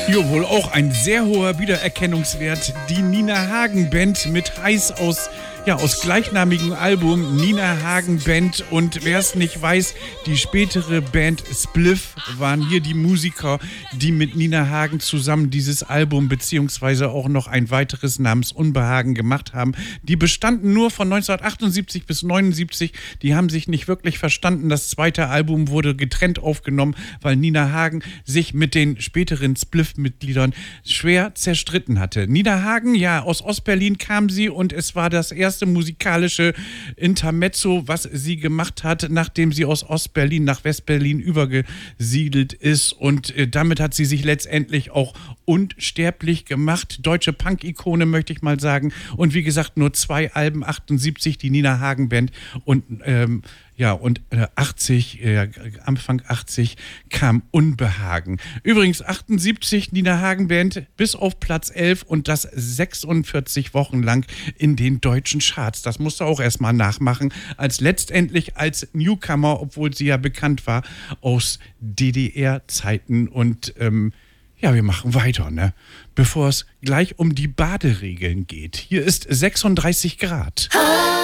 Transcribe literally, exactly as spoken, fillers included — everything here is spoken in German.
Jawohl, auch ein sehr hoher Wiedererkennungswert. Die Nina Hagen Band mit Heiß aus, ja, aus gleichnamigem Album Nina Hagen Band. Und wer es nicht weiß, die spätere Band Spliff waren hier die Musiker, die mit Nina Hagen zusammen dieses Album beziehungsweise auch noch ein weiteres namens Unbehagen gemacht haben. Die bestanden nur von neunzehnhundertachtundsiebzig bis neunundsiebzig. Die haben sich nicht wirklich verstanden. Das zweite Album wurde getrennt aufgenommen, weil Nina Hagen sich mit den späteren Spliff-Mitgliedern schwer zerstritten hatte. Nina Hagen, ja, aus Ostberlin kam sie und es war das erste musikalische Intermezzo, was sie gemacht hat, nachdem sie aus Ostberlin nach Westberlin übergesiedelt ist, und äh, damit hat sie sich letztendlich auch unsterblich gemacht. Deutsche Punk-Ikone, möchte ich mal sagen. Und wie gesagt, nur zwei Alben, achtundsiebzig die Nina Hagen Band und ähm, ja, und äh, achtzig, äh, Anfang achtzig kam Unbehagen. Übrigens achtundsiebzig Nina Hagen Band bis auf Platz elf und das sechsundvierzig Wochen lang in den deutschen Charts. Das musste auch erstmal nachmachen, als letztendlich als Newcomer, obwohl sie ja bekannt war aus D D R-Zeiten. Und ähm, ja, wir machen weiter, ne? Bevor es gleich um die Baderegeln geht. Hier ist sechsunddreißig Grad.